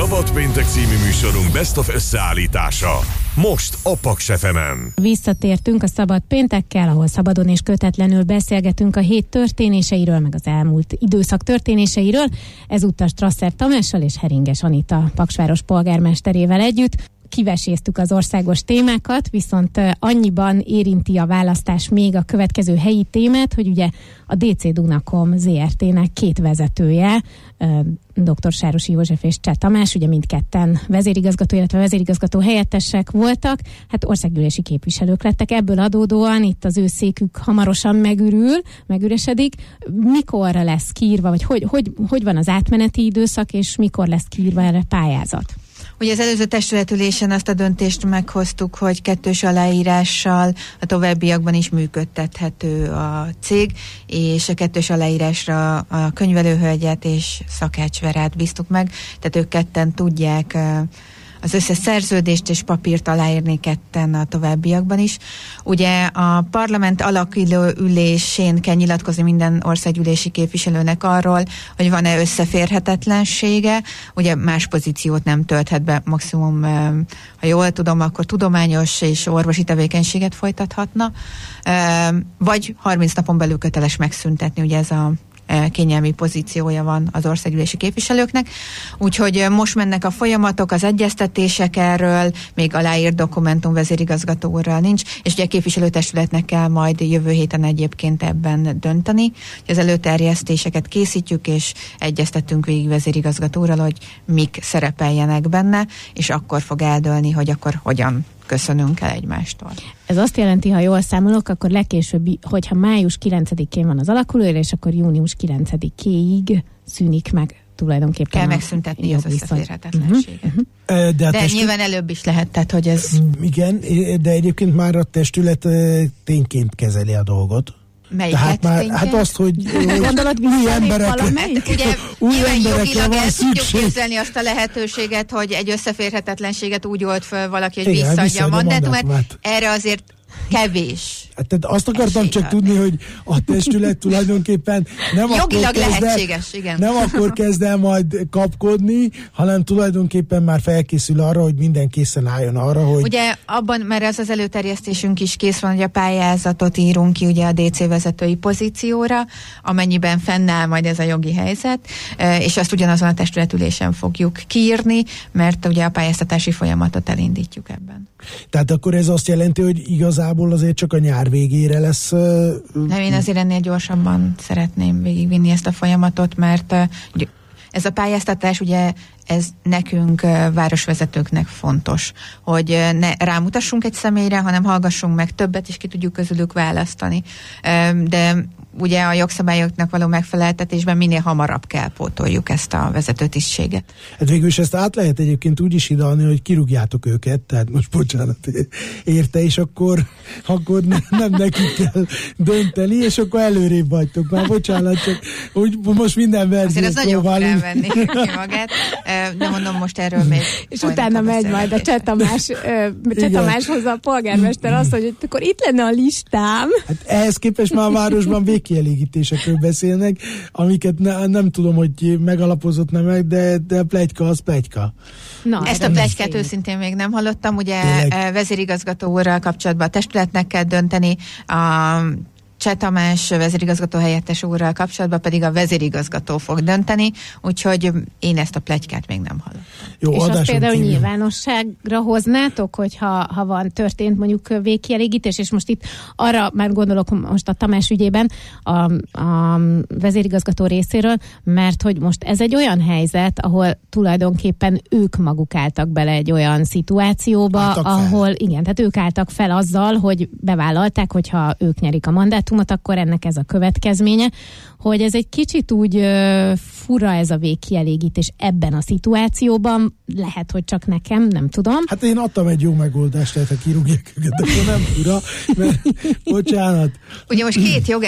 Szabad péntek című műsorunk Best of összeállítása. Most a Paks FM-en. Visszatértünk a Szabad péntekkel, ahol szabadon és kötetlenül beszélgetünk a hét történéseiről, meg az elmúlt időszak történéseiről. Ezúttal Strasser Tamással és Heringes Anita Paksváros polgármesterével együtt. Kiveséztük az országos témákat, viszont annyiban érinti a választás még a következő helyi témát, hogy ugye a DC Dunakom ZRT-nek két vezetője, dr. Sárosi József és Cseh Tamás, ugye mindketten vezérigazgató, illetve vezérigazgató helyettesek voltak, hát országgyűlési képviselők lettek, ebből adódóan itt az ő székük hamarosan megüresedik. Mikor lesz kiírva, vagy hogy van az átmeneti időszak, és mikor lesz kiírva erre pályázat? Ugye az előző testületülésen azt a döntést meghoztuk, hogy 2 aláírással a továbbiakban is működtethető a cég, és a 2 aláírásra a könyvelőhölgyet és Szakács Verát bíztuk meg, tehát ők ketten tudják az összes szerződést és papírt aláírni ketten a továbbiakban is. Ugye a parlament alakuló ülésén kell nyilatkozni minden országgyűlési képviselőnek arról, hogy van-e összeférhetetlensége, ugye más pozíciót nem tölthet be, maximum, ha jól tudom, akkor tudományos és orvosi tevékenységet folytathatna, vagy 30 napon belül köteles megszüntetni, ugye ez a kényelmi pozíciója van az országgyűlési képviselőknek. Úgyhogy most mennek a folyamatok, az egyeztetések erről, még aláírt dokumentum vezérigazgató úrral nincs, és ugye a képviselőtestületnek kell majd jövő héten egyébként ebben dönteni. Az előterjesztéseket készítjük, és egyeztettünk végig vezérigazgató úrral, hogy mik szerepeljenek benne, és akkor fog eldőlni, hogy akkor hogyan köszönünk el egymástól. Ez azt jelenti, ha jól számolok, akkor legkésőbb, hogyha május 9-én van az alakulóülés, akkor június 9-éig szűnik meg tulajdonképpen. Kell megszüntetni az összeférhetetlenséget. De nyilván előbb is lehet, tehát hogy ez... Igen, de egyébként már a testület tényként kezeli a dolgot. Melyiket hát azt, hogy gondolod, új emberekre van el szükség. tudjuk képzelni azt a lehetőséget, hogy egy összeférhetetlenséget úgy old föl valaki, hogy visszaadja a mandátumát. Erre azért kevés. Tehát azt akartam csak tudni, hogy a testület tulajdonképpen nem akkor kezd el majd kapkodni, hanem tulajdonképpen már felkészül arra, hogy minden készen álljon arra, hogy... Ugye abban, mert az előterjesztésünk is kész van, hogy a pályázatot írunk ki ugye a DC vezetői pozícióra, amennyiben fennáll majd ez a jogi helyzet, és azt ugyanazon a testületülésen fogjuk kiírni, mert ugye a pályáztatási folyamatot elindítjuk ebben. Tehát akkor ez azt jelenti, hogy igazából azért csak a nyár végére lesz... Nem, én azért ennél gyorsabban szeretném végigvinni ezt a folyamatot, mert ez a pályáztatás, ugye ez nekünk, városvezetőknek fontos, hogy ne rámutassunk egy személyre, hanem hallgassunk meg többet, és ki tudjuk közülük választani. De ugye a jogszabályoknak való megfeleltetésben minél hamarabb kell pótoljuk ezt a vezetőtisztséget. Hát végül is ezt át lehet egyébként úgy is hidalni, hogy kirúgjátok őket, tehát most bocsánat érte, és akkor nem nekik kell dönteni, és akkor előrébb vagytok. Már bocsánat, csak úgy most minden verziót azért az nagyon elvenni magát, de mondom most erről még. És utána megy majd a Cseh Tamás hozzá a polgármester azt, hogy akkor itt lenne a listám. Hát ehhez képest már a városban végkielégítésekről beszélnek, amiket nem tudom, hogy megalapozott nem meg, de a pletyka az pletyka. Na, ezt a pletykát őszintén még nem hallottam, ugye vezérigazgató úrral kapcsolatban a testületnek kell dönteni, a Cseh Tamás vezérigazgató helyettes úrral kapcsolatban pedig a vezérigazgató fog dönteni, úgyhogy én ezt a pletykát még nem hallottam. Jó, és azt például nyilvánosságra hoznátok, hogyha történt mondjuk végkielégítés, és most itt arra már gondolok most a Tamás ügyében a vezérigazgató részéről, mert hogy most ez egy olyan helyzet, ahol tulajdonképpen ők maguk álltak bele egy olyan szituációba, ahol igen, tehát ők álltak fel azzal, hogy bevállalták, hogyha ők nyerik a mandátumot, akkor ennek ez a következménye, hogy ez egy kicsit úgy fura ez a végkielégítés ebben a szituációban, lehet, hogy csak nekem, nem tudom. Hát én adtam egy jó megoldást, tehát ha kirúgják őket, de nem fura, mert bocsánat. Ugye most 2